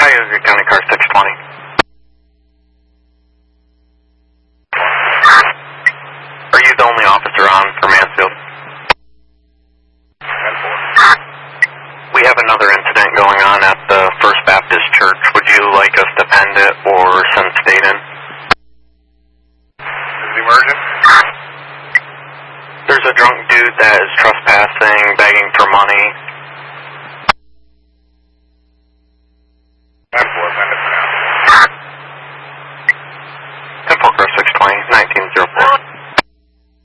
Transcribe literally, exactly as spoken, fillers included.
Tioga County Car six twenty. Are you the only officer on for Mansfield? We have another incident going on at the First Baptist Church. Would you like us to pend it or send state in? Is it emergent? There's a drunk dude that is trespassing, begging for money.